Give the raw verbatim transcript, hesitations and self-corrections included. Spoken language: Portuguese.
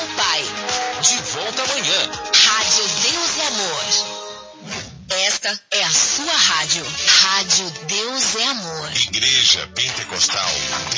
com o Pai. De volta amanhã. Rádio Deus e Amor. Esta é a sua rádio. Rádio Deus é Amor. Igreja Pentecostal